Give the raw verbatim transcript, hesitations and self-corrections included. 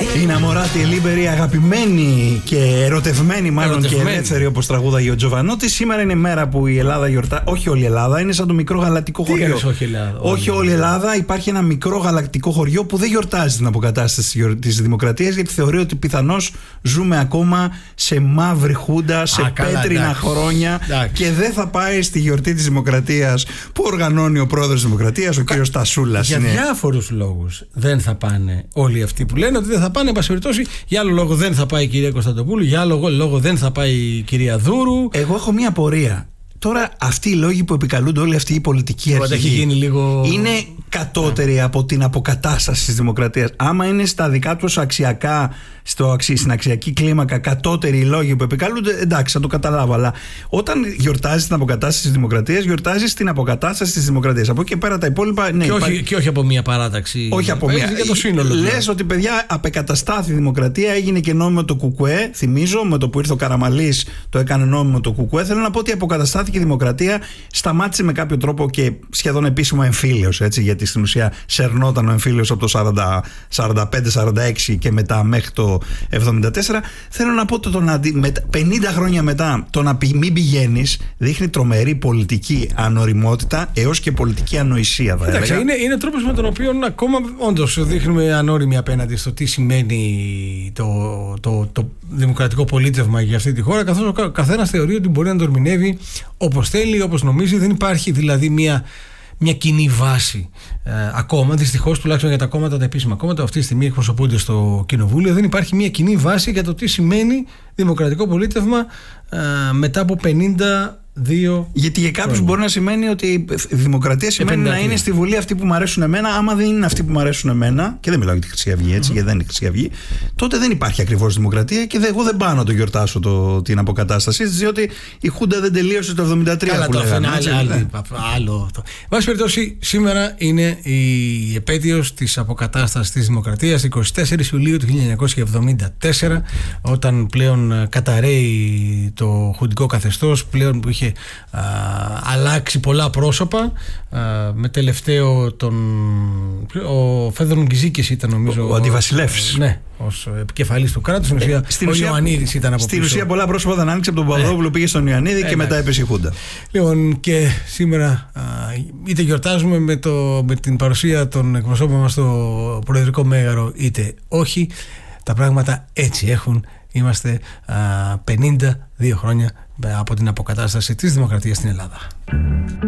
Είναι Αμοράτη Ελίμπερη, αγαπημένη και ερωτευμένη, μάλλον ερωτευμένη. Και ελεύθερη, όπως τραγούδαγε ο Τζοβανότης. Σήμερα είναι μέρα που η Ελλάδα γιορτά. Όχι όλη η Ελλάδα, είναι σαν το μικρό γαλακτικό χωριό. Τι όχι, Ελλάδα, όχι όλη η Ελλάδα. Υπάρχει ένα μικρό γαλακτικό χωριό που δεν γιορτάζει την αποκατάσταση της δημοκρατίας, γιατί θεωρεί ότι πιθανώς ζούμε ακόμα σε μαύρη χούντα, σε Α, πέτρινα καλά, χρόνια εντάξει. Και δεν θα πάει στη γιορτή της δημοκρατίας που οργανώνει ο πρόεδρος της δημοκρατίας, ο κύριος Τασούλας. Για είναι... διάφορους λόγους δεν θα πάνε όλοι αυτοί που λένε ότι δεν θα πάνε. Εν πάση περιπτώσει, για άλλο λόγο δεν θα πάει η κυρία Κωνσταντοπούλου, για άλλο λόγο δεν θα πάει η κυρία Δούρου. Εγώ έχω μία απορία. Τώρα, αυτοί οι λόγοι που επικαλούνται όλοι αυτοί οι πολιτικοί αρχηγοί γίνει λίγο... είναι κατώτεροι yeah. από την αποκατάσταση της δημοκρατίας. Άμα είναι στα δικά τους αξιακά, στο αξί, στην αξιακή κλίμακα κατώτεροι οι λόγοι που επικαλούνται, εντάξει, θα το καταλάβω. Αλλά όταν γιορτάζεις την αποκατάσταση της δημοκρατίας, γιορτάζεις την αποκατάσταση της δημοκρατίας. Από εκεί και πέρα τα υπόλοιπα. Ναι, και, υπάρχει... όχι, και όχι από μία παράταξη. Όχι από μία. Για το σύνολο. Λες ότι, παιδιά, απεκαταστάθη η δημοκρατία, έγινε και νόμιμο το Κουκουέ. Θυμίζω, με το που ήρθε ο Καραμαλής, το έκανε νόμιμο το Κουκουέ. Θέλω να πω ότι αποκαταστάθηκε η δημοκρατία, σταμάτησε με κάποιο τρόπο και σχεδόν επίσημο εμφύλιος, έτσι, γιατί στην ουσία σερνόταν ο εμφύλιος από το σαράντα πέντε σαράντα έξι και μετά μέχρι το εβδομήντα τέσσερα. Θέλω να πω ότι το να, με, πενήντα χρόνια μετά το να μην πηγαίνεις δείχνει τρομερή πολιτική ανοριμότητα έως και πολιτική ανοησία. Θα Εντάξει, είναι, είναι τρόπος με τον οποίο ακόμα όντως δείχνουμε ανώριμοι απέναντι στο τι σημαίνει το, το, το, το δημοκρατικό πολίτευμα για αυτή τη χώρα, καθώς ο καθένας θεωρεί ότι μπορεί να το ερμηνεύει όπως θέλει, όπως νομίζει. Δεν υπάρχει δηλαδή μια, μια κοινή βάση ε, ακόμα, δυστυχώς, τουλάχιστον για τα κόμματα, τα επίσημα κόμματα αυτή τη στιγμή εκπροσωπούνται στο Κοινοβούλιο. Δεν υπάρχει μια κοινή βάση για το τι σημαίνει δημοκρατικό πολίτευμα ε, μετά από πενήντα δύο. Γιατί για κάποιους μπορεί να σημαίνει ότι η δημοκρατία σημαίνει να είναι στη Βουλή αυτοί που μου αρέσουν εμένα. Άμα δεν είναι αυτοί που μου αρέσουν εμένα, και δεν μιλάω για τη Χρυσή Αυγή, έτσι, mm-hmm. γιατί δεν είναι Χρυσή Αυγή, τότε δεν υπάρχει ακριβώς δημοκρατία και εγώ δεν πάω να το γιορτάσω το, την αποκατάστασή της, διότι η Χούντα δεν τελείωσε το εβδομήντα τρία. Καλά, που το λέγανε, αφήνει άλλο. άλλο το. Βάση περιπτώσει, σήμερα είναι η επέτειος της αποκατάστασης της δημοκρατίας, εικοστή τέταρτη Ιουλίου του χίλια εννιακόσια εβδομήντα τέσσερα, όταν πλέον καταρρέει το χουντικό καθεστώς, πλέον που είχε Α, αλλάξει πολλά πρόσωπα, α, με τελευταίο τον ο Φέδωρον Γκυζίκης ήταν, νομίζω, ο, ο Αντιβασιλεύς, ναι, ως επικεφαλής του κράτους. Στην ουσία, στην ο ουσία, Ιωαννίδης ήταν από στην πίσω. ουσία πολλά πρόσωπα δεν άνοιξε από τον Παπαδόπουλο, ναι. Πήγε στον Ιωαννίδη, ε, και μετά έπεσε η Χούντα. Λοιπόν, και σήμερα α, είτε γιορτάζουμε με, το, με την παρουσία των εκπροσώπων μας στο Προεδρικό Μέγαρο, είτε όχι. Τα πράγματα έτσι έχουν. Είμαστε α, πενήντα δύο χρόνια από την αποκατάσταση της δημοκρατίας στην Ελλάδα.